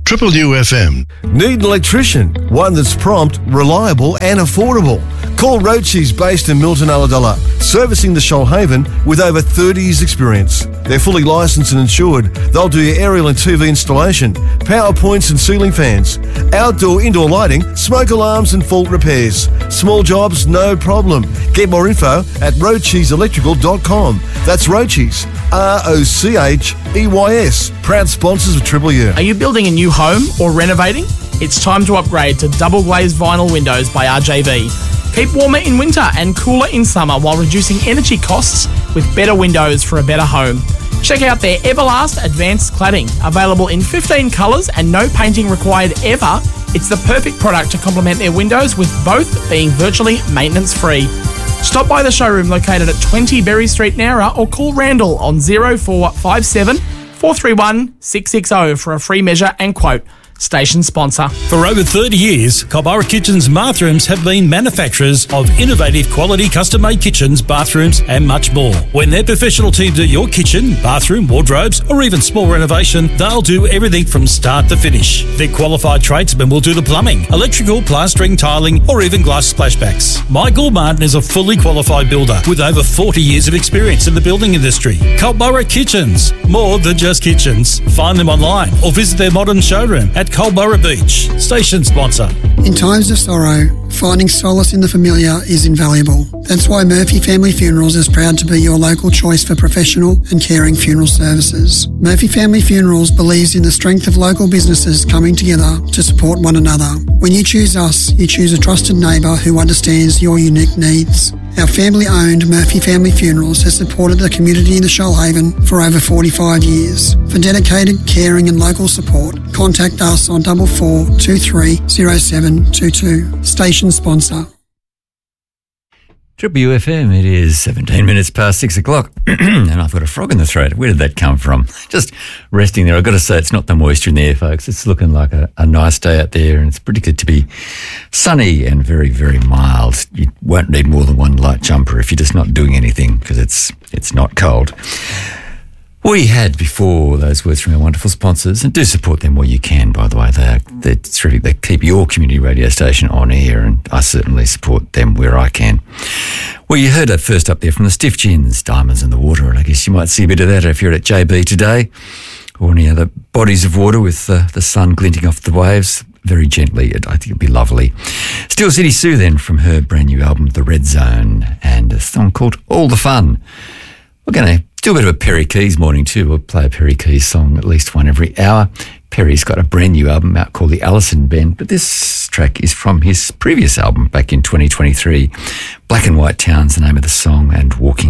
Triple UFM. Need an electrician? One that's prompt, reliable and affordable. Call Roachies, based in Milton Ulladulla, servicing the Shoalhaven with over 30 years experience. They're fully licensed and insured. They'll do your aerial and TV installation, power points and ceiling fans, outdoor, indoor lighting, smoke alarms and fault repairs. Small jobs, no problem. Get more info at roachieselectrical.com. That's Roachies, ROCHEYS. Proud sponsors of Triple U. Are you building a new home or renovating? It's time to upgrade to double glazed vinyl windows by RJV. Keep warmer in winter and cooler in summer while reducing energy costs with better windows for a better home. Check out their Everlast Advanced Cladding, available in 15 colours and no painting required ever. It's the perfect product to complement their windows, with both being virtually maintenance free. Stop by the showroom located at 20 Berry Street, Nowra, or call Randall on 0457 431 660 for a free measure and quote. Station sponsor. For over 30 years, Culburra Kitchens Bathrooms have been manufacturers of innovative quality custom-made kitchens, bathrooms and much more. When their professional team do your kitchen, bathroom, wardrobes or even small renovation, they'll do everything from start to finish. Their qualified tradesmen will do the plumbing, electrical, plastering, tiling or even glass splashbacks. Michael Martin is a fully qualified builder with over 40 years of experience in the building industry. Culburra Kitchens, more than just kitchens. Find them online or visit their modern showroom at Culburra Beach. Station sponsor. In times of sorrow, finding solace in the familiar is invaluable. That's why Murphy Family Funerals is proud to be your local choice for professional and caring funeral services. Murphy Family Funerals believes in the strength of local businesses coming together to support one another. When you choose us, you choose a trusted neighbour who understands your unique needs. Our family-owned Murphy Family Funerals has supported the community in the Shoalhaven for over 45 years. For dedicated, caring and local support, contact us on 4423 0722. Station sponsor. Triple UFM, it is 17 minutes past 6 o'clock and I've got a frog in the throat. Where did that come from? Just resting there. I've got to say, it's not the moisture in the air, folks. It's looking like a nice day out there, and it's predicted to be sunny and very, very mild. You won't need more than one light jumper if you're just not doing anything, because it's not cold. We had before those words from our wonderful sponsors, and do support them where you can, by the way. They keep your community radio station on air, and I certainly support them where I can. Well, you heard it first up there from the Stiff Gins, Diamonds in the Water, and I guess you might see a bit of that if you're at JB today, or any other bodies of water with the sun glinting off the waves very gently. I think it'd be lovely. Steel City Sue then, from her brand new album, The Red Zone, and a song called All the Fun. We're going to do a bit of a Perry Keys morning too. We'll play a Perry Keys song at least one every hour. Perry's got a brand new album out called The Allison Band, but this track is from his previous album back in 2023. Black and White Town's the name of the song, and Walking